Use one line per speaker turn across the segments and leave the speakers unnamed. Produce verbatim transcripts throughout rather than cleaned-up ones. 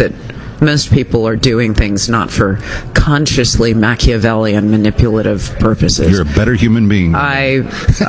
that most people are doing things not for consciously Machiavellian manipulative purposes.
You're a better human being.
I,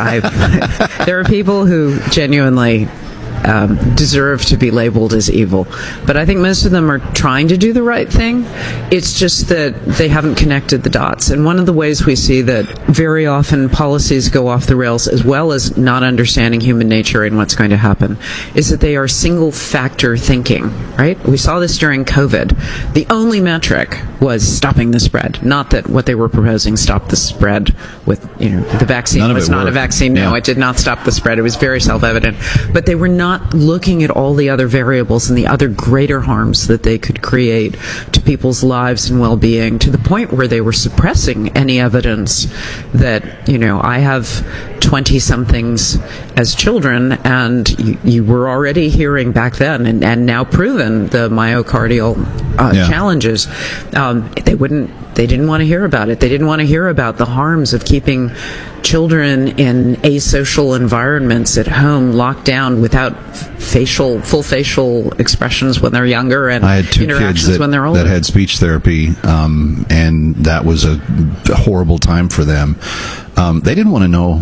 I there are people who genuinely Um, deserve to be labeled as evil. But I think most of them are trying to do the right thing. It's just that they haven't connected the dots. And one of the ways we see that very often policies go off the rails, as well as not understanding human nature and what's going to happen, is that they are single factor thinking, right? We saw this during COVID. The only metric was stopping the spread. Not that what they were proposing stopped the spread with, you know, the vaccine
None of
was
it
not
worked.
a vaccine. No,
Yeah.
it did not stop the spread. It was very self-evident. But they were not looking at all the other variables and the other greater harms that they could create to people's lives and well-being, to the point where they were suppressing any evidence that, you know, I have twenty-somethings as children, and you, you were already hearing back then and, and now proven the myocardial uh,
Yeah.
challenges. Um, they wouldn't, they didn't want to hear about it. They didn't want to hear about the harms of keeping children in asocial environments at home, locked down, without facial, full facial expressions when they're younger, and
I had two
interactions
kids that,
when they're older.
that had speech therapy, um, and that was a horrible time for them. Um, they didn't want to know,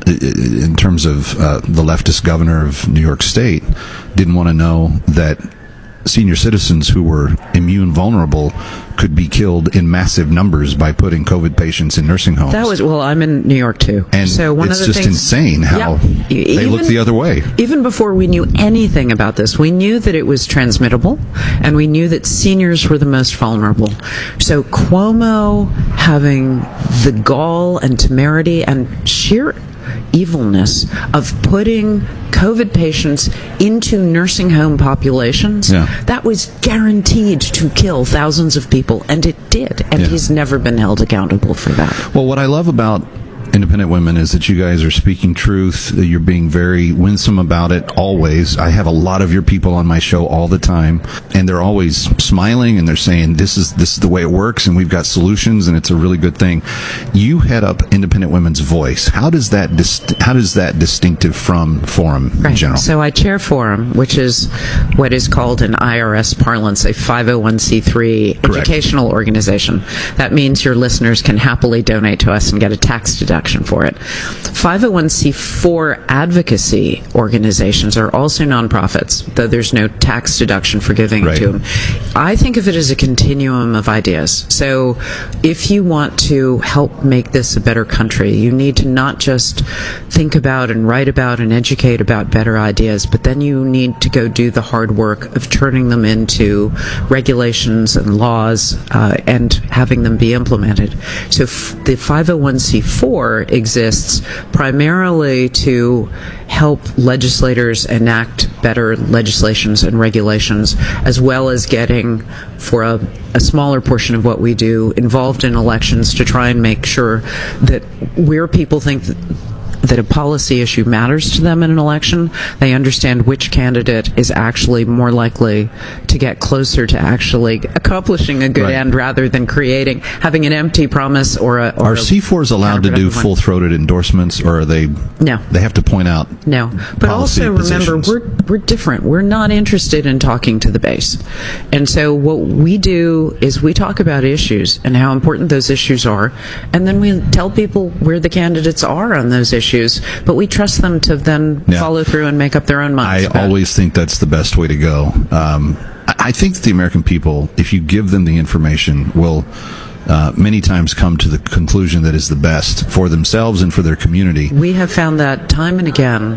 in terms of uh, the leftist governor of New York State, didn't want to know that senior citizens who were immune vulnerable could be killed in massive numbers by putting COVID patients in nursing homes.
That was, well, I'm in New York too.
And
so one
it's
of the
just
things,
insane how
yeah,
they
even,
look the other way.
Even before we knew anything about this, we knew that it was transmittable, and we knew that seniors were the most vulnerable. So Cuomo having the gall and temerity and sheer evilness of putting COVID patients into nursing home populations,
Yeah.
that was guaranteed to kill thousands of people, and it did. And
Yeah.
he's never been held accountable for that.
Well, what I love about Independent Women is that you guys are speaking truth. You're being very winsome about it always. I have a lot of your people on my show all the time, and they're always smiling, and they're saying this is this is the way it works, and we've got solutions, and it's a really good thing. You head up Independent Women's Voice. How does that dist- how does that distinctive from Forum in
Right.
general?
So I chair Forum, which is what is called in I R S parlance a five oh one c three
Correct.
educational organization. That means your listeners can happily donate to us and get a tax deduction for it. five oh one c four advocacy organizations are also nonprofits, though there's no tax deduction for giving
Right.
to them. I think of it as a continuum of ideas. So if you want to help make this a better country, you need to not just think about and write about and educate about better ideas, but then you need to go do the hard work of turning them into regulations and laws uh, and having them be implemented. So f- the five oh one c four exists primarily to help legislators enact better legislations and regulations, as well as getting, for a, a smaller portion of what we do, involved in elections to try and make sure that where people think that that a policy issue matters to them in an election, they understand which candidate is actually more likely to get closer to actually accomplishing a good
Right.
end, rather than creating, having an empty promise or a... Or
Are
a
C fours allowed to do
counterproductive one.
full-throated endorsements, or are they?
No.
They have to point out.
No, but
policy
also remember,
positions.
we're we're different. We're not interested in talking to the base, and so what we do is we talk about issues and how important those issues are, and then we tell people where the candidates are on those issues. But we trust them to then
Yeah.
follow through and make up their own minds.
I
about it.
always think that's the best way to go. Um, I I think the American people, if you give them the information, will uh, many times come to the conclusion that is the best for themselves and for their community.
We have found that time and again.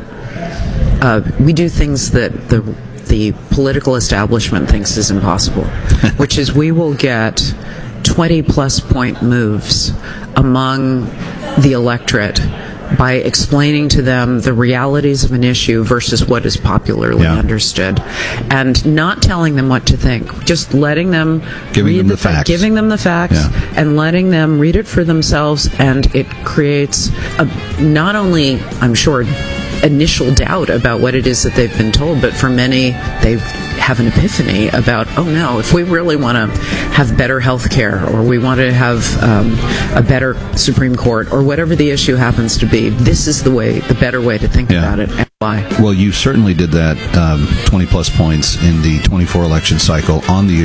Uh, we do things that the the political establishment thinks is impossible, which is we will get twenty plus point moves among the electorate by explaining to them the realities of an issue versus what is popularly
Yeah.
understood, and not telling them what to think, just letting them
Giving
read
them the
fa-
facts.
giving them the facts,
Yeah.
and letting them read it for themselves, and it creates a, not only, I'm sure, initial doubt about what it is that they've been told, but for many, they have an epiphany about, oh no, if we really want to have better health care, or we want to have um, a better Supreme Court, or whatever the issue happens to be, this is the way, the better way to think
Yeah.
about it, and why.
Well, you certainly did that um, twenty plus points in the twenty-four election cycle on the